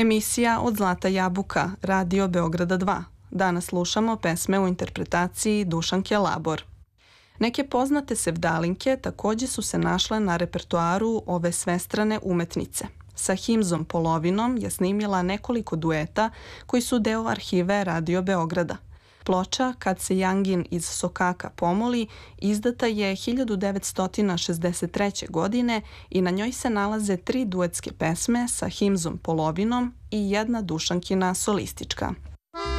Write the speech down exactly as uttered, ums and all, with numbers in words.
Emisija Od Zlata jabuka, Radio Beograda dva. Danas slušamo pesme u interpretaciji Dušanke Labor. Neke poznate sevdalinke takođe su se našle na repertoaru ove svestrane umetnice. Sa Himzom Polovinom je snimila nekoliko dueta koji su deo arhive Radio Beograda. Ploča Kad se Jangin iz Sokaka pomoli izdata je hiljadu devetsto šezdeset treće. godine i na njoj se nalaze tri duetske pesme sa Himzom Polovinom i jedna Dušankina solistička.